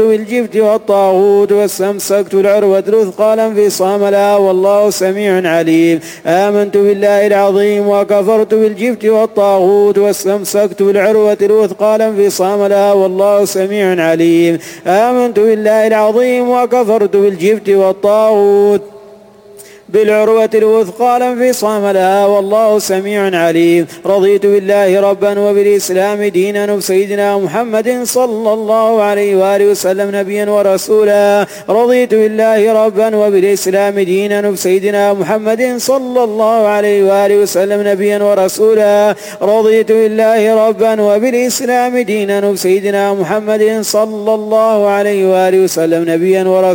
بالجبت والطاغوت واستمسكت العروة الوثقى لا انفصام لها والله سميع عليم. آمنت بالله العظيم وكفرت بالجبت والطاغوت واستمسكت بالعروة الوثقى لا انفصام لها والله سميع عليم. آمنت بالله العظيم وكفرت بالجبت والطاغوت بالعروة الوثقى لا انفصام لها والله سميع عليم. رضيت بالله ربا وبالإسلام دينا وبسيدنا محمد صلى الله عليه وآله وسلم نبيا ورسولا. رضيت بالله ربا وبالإسلام دينا وبسيدنا محمد صلى الله عليه وآله وسلم نبيا ورسولا. رضيت بالله ربا وبالإسلام دينا وبسيدنا محمد صلى الله عليه وآله وسلم نبيا ورسولا.